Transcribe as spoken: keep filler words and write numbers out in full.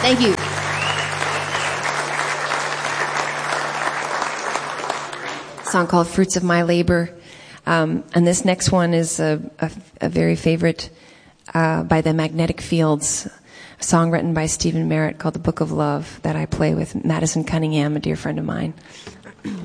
Thank you. A song called Fruits of My Labor. Um, and this next one is a, a, a very favorite uh, by the Magnetic Fields, a song written by Stephen Merritt called The Book of Love that I play with Madison Cunningham, a dear friend of mine.